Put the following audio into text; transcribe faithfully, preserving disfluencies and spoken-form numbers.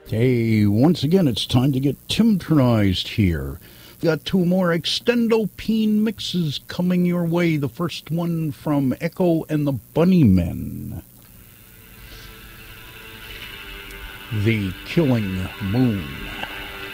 Hey, once again, it's time to get Timtronized here. We've got two more Extendopine mixes coming your way. The first one from Echo and the Bunnymen. The Killing Moon.